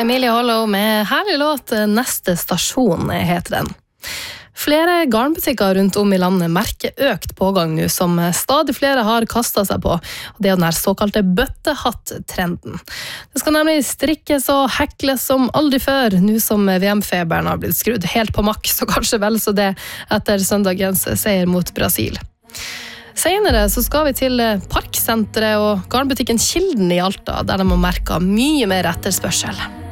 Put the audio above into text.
Emilie Hollow med herlig låt Neste stasjon heter den. Flere garnbutikker rundt om i landet merker økt pågang nå som stadig flere har kastet seg på, og det er den såkalte bøttehatt-trenden. Det skal nemlig strikkes og hekles som aldri før, nå som VM-feberen har blitt skrudd helt på maks, og kanskje vel så det etter søndagens seier mot Brasil. Senere så skal vi til Parksenteret og garnbutikken Kilden i Alta, der de har merket mye mer etterspørsel.